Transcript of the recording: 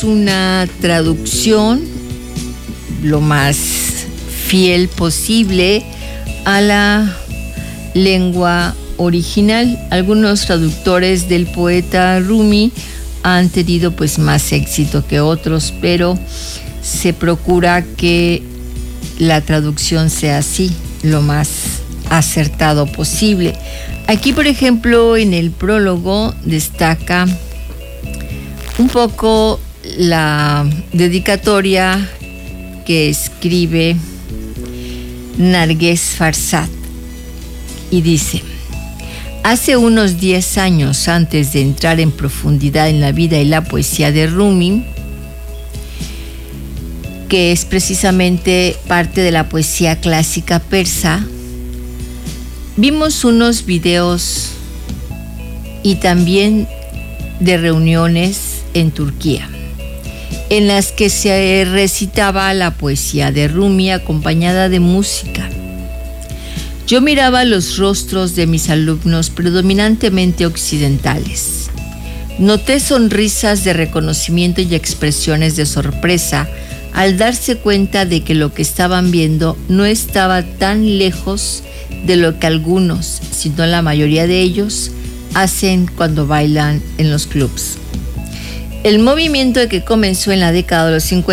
una traducción lo más fiel posible a la lengua original. Algunos traductores del poeta Rumi han tenido pues más éxito que otros, pero se procura que la traducción sea así, lo más acertado posible. Aquí, por ejemplo, en el prólogo destaca un poco la dedicatoria que escribe Narges Farsad y dice: hace unos 10 años, antes de entrar en profundidad en la vida y la poesía de Rumi, que es precisamente parte de la poesía clásica persa, vimos unos videos y también de reuniones en Turquía, en las que se recitaba la poesía de Rumi acompañada de música. Yo miraba los rostros de mis alumnos predominantemente occidentales. Noté sonrisas de reconocimiento y expresiones de sorpresa al darse cuenta de que lo que estaban viendo no estaba tan lejos de lo que algunos, sino la mayoría de ellos, hacen cuando bailan en los clubs. El movimiento que comenzó en la década de los 50